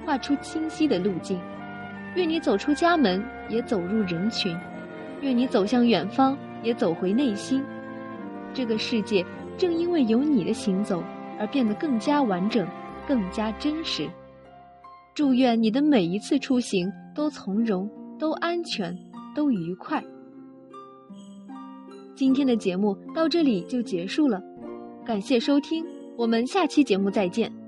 画出清晰的路径。愿你走出家门，也走入人群；愿你走向远方，也走回内心。这个世界正因为有你的行走而变得更加完整，更加真实。祝愿你的每一次出行都从容，都安全，都愉快。今天的节目到这里就结束了，感谢收听，我们下期节目再见。